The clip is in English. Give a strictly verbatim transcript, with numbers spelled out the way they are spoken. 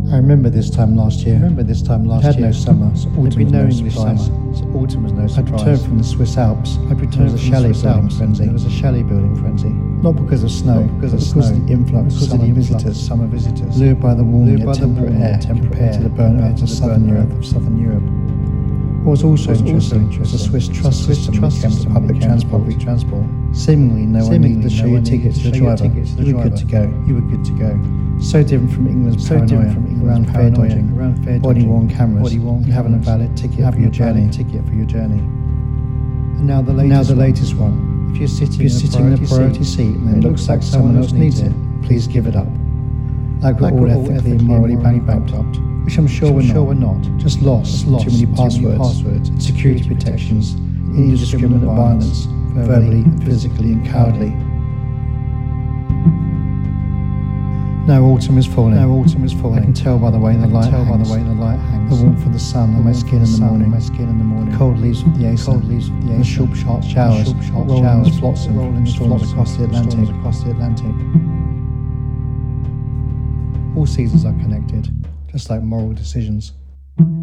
I remember this time last year. I remember this time last It had year. no summer, so autumn There'd been was no no English surprise. summer, so autumn was no I'd surprise. returned from the Swiss Alps. I'd returned There was a from the chalet Swiss building Alps. frenzy. There was a chalet building frenzy. Not because of snow, Not because but of because snow, of the influx of because of summer the influx visitors. of summer visitors. Lured by the warm Lured yet by the temperate warm air, yet temperate compared to air, the burnt compared earth to of the southern burnt Europe. earth of southern Europe. What was also What was also interesting was the interesting Swiss was the trust Swiss system trust when it came to system public when it came to transport. public transport. Seemingly, no one Seemingly, needed to show no you a one ticket needed to to the show you a driver. ticket to the You were good to go. driver. You were good to go. So different from England's So paranoia different from England's around fare paranoia dodging, around fare body dodging, worn cameras, body-worn and having a cameras, valid ticket for having your a valid journey. ticket for your journey. And now the And latest, now the one. latest one. If you're sitting, If you're sitting in a priority seat and it looks like someone else needs it, please give it up. Like we're Like all we're all ethically and ethically morally and morally bankrupt, bankrupt, which I'm sure which we're I'm sure not. we're not. Just lost, Just lost, too many too many passwords, passwords, security protections, indiscriminate violence, verbally, physically and cowardly. Now autumn is falling. Now autumn is falling. I can tell by the way the I can light tell by hangs. the way the light hangs. The warmth of the sun on my skin in the morning. My skin in the morning. The cold leaves of the The Acer. cold leaves of the And the Acer. short, sharp The showers. short, sharp rolling showers. as flotsam rolling from as storms flotsam across the from Atlantic. storms across the Atlantic. All seasons are connected, just like moral decisions.